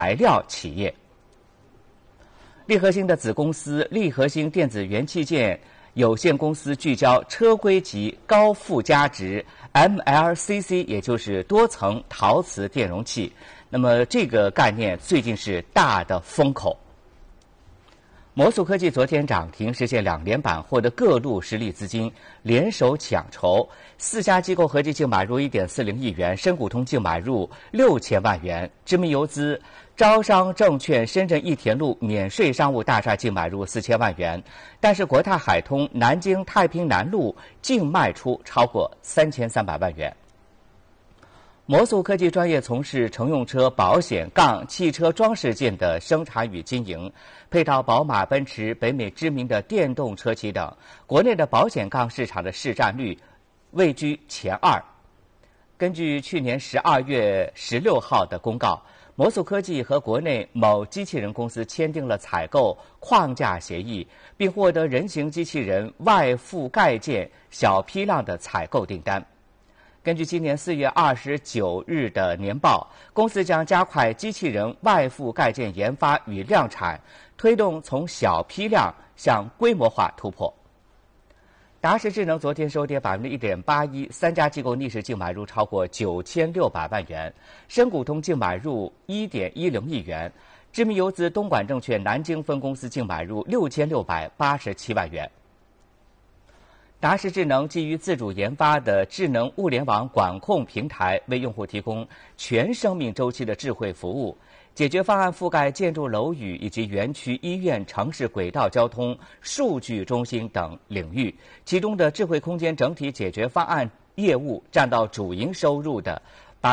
材料企业。利和兴的子公司利和兴电子元器件有限公司聚焦车规级高附加值 MLCC， 也就是多层陶瓷电容器。那么这个概念最近是大的风口。摩素科技昨天涨停，实现2连板，获得各路实力资金联手抢筹，4家机构合计净买入1.40亿元，深股通净买入6000万元，知名游资招商证券深圳益田路免税商务大厦净买入4000万元，但是国泰海通南京太平南路净卖出超过3300万元。摩素科技专业从事乘用车保险杠、汽车装饰件的生产与经营，配套宝马、奔驰、北美知名的电动车企等。国内的保险杠市场的市占率位居前2。根据去年12月16号的公告，摩素科技和国内某机器人公司签订了采购框架协议，并获得人形机器人外附盖件小批量的采购订单。根据今年4月29日的年报，公司将加快机器人外附盖件研发与量产，推动从小批量向规模化突破。达时智能昨天收跌1.81%， 3家机构逆势净买入超过9600万元，深股通净买入1.10亿元，知名游资东莞证券南京分公司净买入6687万元。达时智能基于自主研发的智能物联网管控平台，为用户提供全生命周期的智慧服务。解决方案覆盖建筑楼宇以及园区、医院、城市轨道交通、数据中心等领域，其中的智慧空间整体解决方案业务占到主营收入的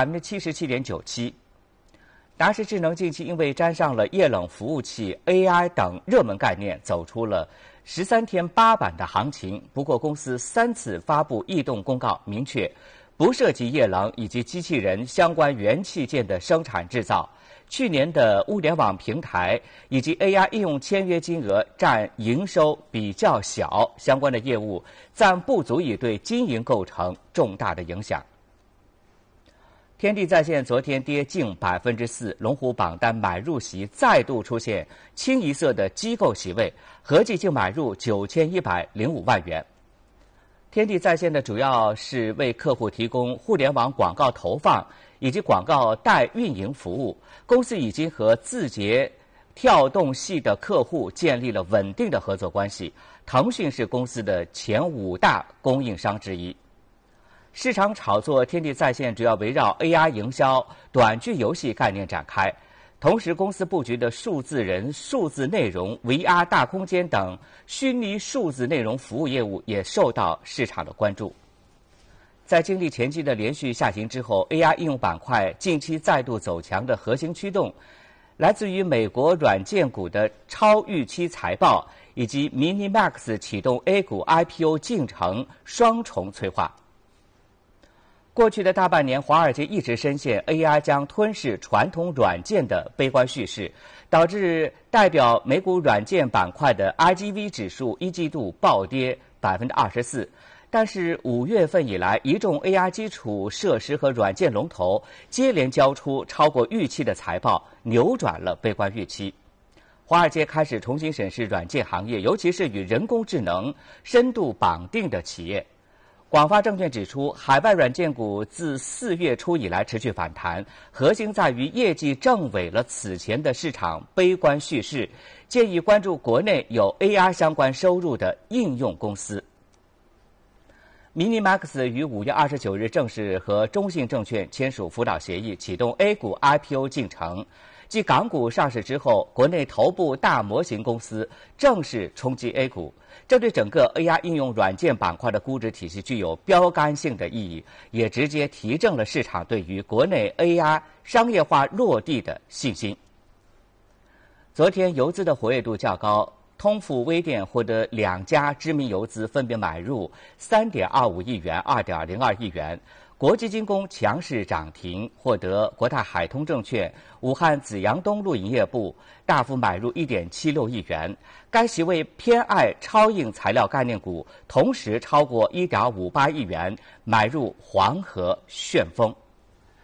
77.97%。达时智能近期因为沾上了液冷服务器、AI 等热门概念，走出了13天8板的行情。不过，公司3次发布异动公告，明确不涉及液冷以及机器人相关元器件的生产制造。去年的物联网平台以及 AI 应用签约金额占营收比较小，相关的业务暂不足以对经营构成重大的影响。天地在线昨天跌近4%，龙虎榜单买入席再度出现清一色的机构席位，合计净买入9105万元。天地在线的主要是为客户提供互联网广告投放以及广告代运营服务。公司已经和字节跳动系的客户建立了稳定的合作关系。腾讯是公司的前5大供应商之一。市场炒作天地在线主要围绕 AR 营销、短剧游戏概念展开，同时公司布局的数字人、数字内容、VR 大空间等虚拟数字内容服务业务也受到市场的关注。在经历前期的连续下行之后， AR 应用板块近期再度走强的核心驱动，来自于美国软件股的超预期财报，以及 MiniMax 启动 A 股 IPO 进程双重催化。过去的大半年，华尔街一直深陷 AI 将吞噬传统软件的悲观叙事，导致代表美股软件板块的 IGV 指数一季度暴跌24%。但是5月份以来，一众 AI 基础设施和软件龙头接连交出超过预期的财报，扭转了悲观预期。华尔街开始重新审视软件行业，尤其是与人工智能深度绑定的企业。广发证券指出，海外软件股自4月初以来持续反弹，核心在于业绩证伪了此前的市场悲观叙事，建议关注国内有 AR 相关收入的应用公司。MiniMax 于5月29日正式和中信证券签署辅导协议，启动 A 股 IPO 进程。继港股上市之后，国内头部大模型公司正式冲击 A 股，这对整个 AR 应用软件板块的估值体系具有标杆性的意义，也直接提振了市场对于国内 AR 商业化落地的信心。昨天游资的活跃度较高，通富微电获得2家知名游资分别买入3.25亿元、2.02亿元。国际精工强势涨停，获得国泰海通证券、武汉紫阳东路营业部大幅买入1.76亿元。该席位偏爱超硬材料概念股，同时超过1.58亿元买入黄河旋风。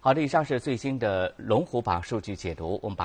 好的，以上是最新的龙虎榜数据解读，我们把